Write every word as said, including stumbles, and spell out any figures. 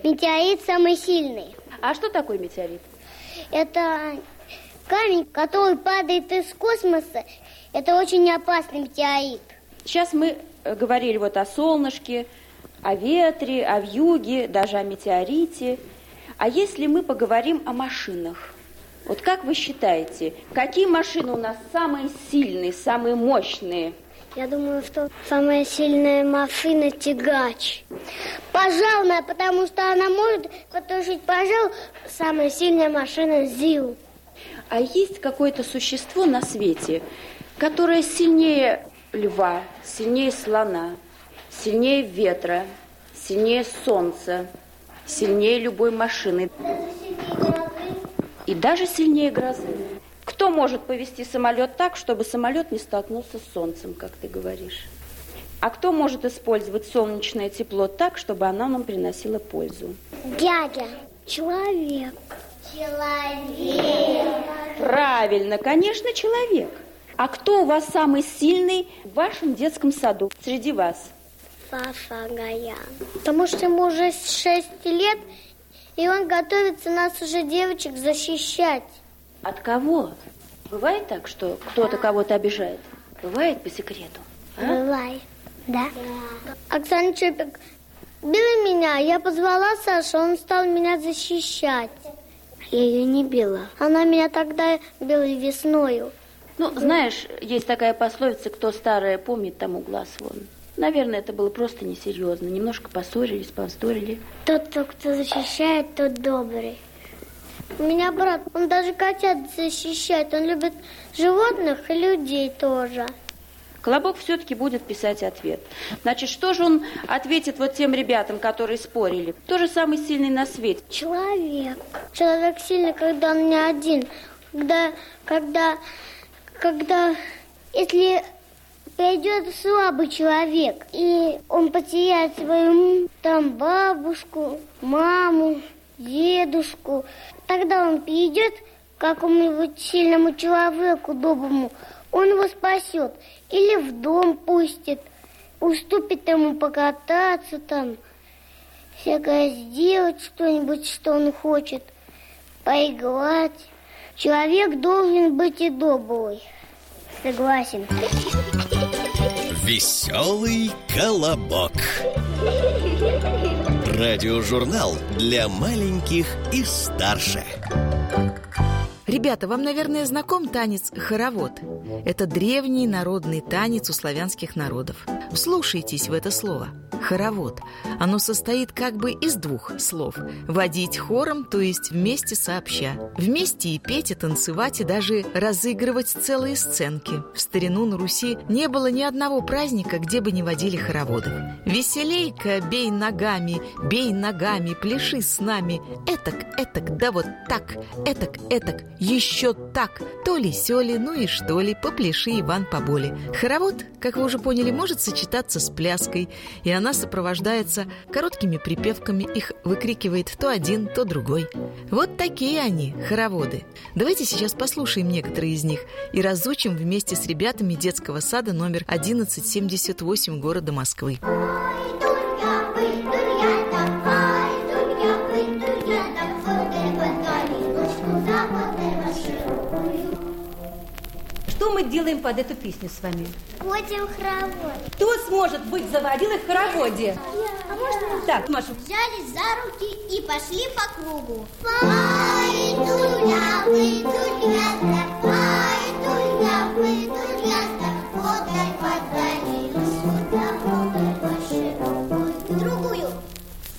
Метеорит самый сильный. А что такое метеорит? Это камень, который падает из космоса. Это очень опасный метеорит. Сейчас мы говорили вот о солнышке, о ветре, о вьюге, даже о метеорите. А если мы поговорим о машинах? Вот как вы считаете, какие машины у нас самые сильные, самые мощные? Я думаю, что самая сильная машина – тягач. Пожарная, потому что она может потушить пожар. Самая сильная машина – ЗИЛ. А есть какое-то существо на свете, которое сильнее льва, сильнее слона, сильнее ветра, сильнее солнца, сильнее любой машины? И даже сильнее грозы. Кто может повести самолет так, чтобы самолет не столкнулся с солнцем, как ты говоришь? А кто может использовать солнечное тепло так, чтобы оно нам приносило пользу? Дядя. Человек. Человек. Правильно, конечно, человек. А кто у вас самый сильный в вашем детском саду, среди вас? Саша Гаян. Потому что ему уже шесть лет, и он готовится нас уже, девочек, защищать. От кого? Бывает так, что кто-то кого-то обижает? Бывает по секрету? А? Бывает, да. да. Оксана Чепик била меня, я позвала Сашу, он стал меня защищать. Я ее не била. Она меня тогда била весною. Ну, знаешь, есть такая пословица, кто старое помнит, тому глаз вон. Наверное, это было просто несерьезно. Немножко поссорились, повздорили. Тот, кто защищает, тот добрый. У меня брат, он даже котят защищает. Он любит животных и людей тоже. Колобок все-таки будет писать ответ. Значит, что же он ответит вот тем ребятам, которые спорили? Кто же самый сильный на свете? Человек. Человек сильный, когда он не один. Когда, когда, когда, если придет слабый человек, и он потеряет свою там бабушку, маму, дедушку, тогда он придет к какому-нибудь сильному человеку, доброму, он его спасет. Или в дом пустит, уступит ему покататься там, всякое сделать что-нибудь, что он хочет, поиграть. Человек должен быть и добрый. Согласен. Веселый колобок. Радиожурнал для маленьких и старше. Ребята, вам, наверное, знаком танец хоровод. Это древний народный танец у славянских народов. Вслушайтесь в это слово. Хоровод. Оно состоит как бы из двух слов. Водить хором, то есть вместе сообща. Вместе и петь, и танцевать, и даже разыгрывать целые сценки. В старину на Руси не было ни одного праздника, где бы не водили хороводов. Веселей-ка, бей ногами, бей ногами, пляши с нами. Этак, этак, да вот так, этак, этак, еще так. То ли сёли, ну и что ли, попляши, Иван, поболе. Хоровод, как вы уже поняли, может сочетаться с пляской, и она сопровождается короткими припевками. Их выкрикивает то один, то другой. Вот такие они, хороводы. Давайте сейчас послушаем некоторые из них и разучим вместе с ребятами детского сада номер одиннадцать семьдесят восемь города Москвы. Что мы делаем под эту песню с вами? Водим хоровод. Кто сможет быть заводилой в хороводе? Я. А можно? Так, Маша. Взялись за руки и пошли по кругу. Пойду я, выйду я, пойду я, выйду